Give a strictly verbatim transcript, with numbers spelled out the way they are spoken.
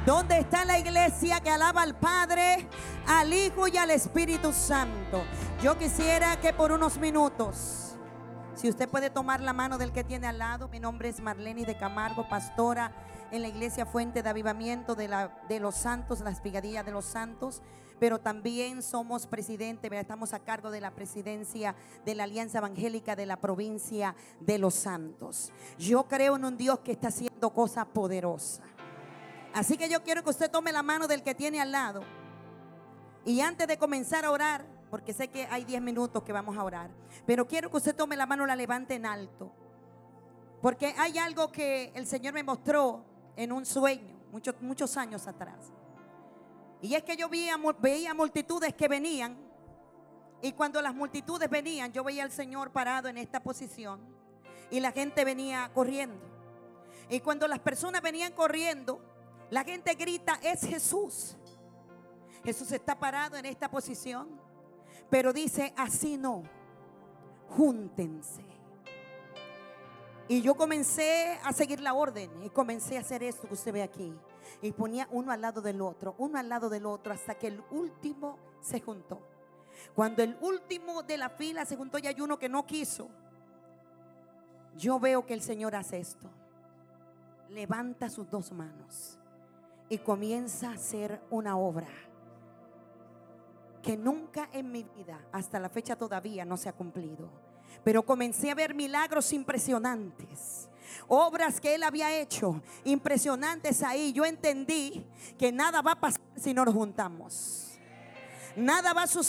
¿Dónde está la iglesia que alaba al Padre, al Hijo y al Espíritu Santo? Yo quisiera que por unos minutos, si usted puede tomar la mano del que tiene al lado. Mi nombre es Marlene de Camargo, pastora en la iglesia Fuente de Avivamiento de, la, de los Santos, la Espigadilla de los Santos. Pero también somos presidente, estamos a cargo de la presidencia de la Alianza Evangélica de la provincia de los Santos. Yo creo en un Dios que está haciendo cosas poderosas. Así que yo quiero que usted tome la mano del que tiene al lado. Y antes de comenzar a orar, porque sé que hay diez minutos que vamos a orar, pero quiero que usted tome la mano, la levante en alto. Porque hay algo que el Señor me mostró en un sueño, muchos, muchos años atrás. Y es que yo veía, veía multitudes que venían. Y cuando las multitudes venían, yo veía al Señor parado en esta posición. Y la gente venía corriendo. Y cuando las personas venían corriendo, la gente grita: es Jesús. Jesús está parado en esta posición. Pero dice: así no, júntense. Y yo comencé a seguir la orden. Y comencé a hacer esto que usted ve aquí. Y ponía uno al lado del otro, uno al lado del otro, hasta que el último se juntó. Cuando el último de la fila se juntó y hay uno que no quiso, yo veo que el Señor hace esto. Levanta sus dos manos y comienza a hacer una obra que nunca en mi vida, hasta la fecha todavía, no se ha cumplido. Pero comencé a ver milagros impresionantes, obras que Él había hecho impresionantes ahí. Yo entendí que nada va a pasar si no nos juntamos. Nada va a suceder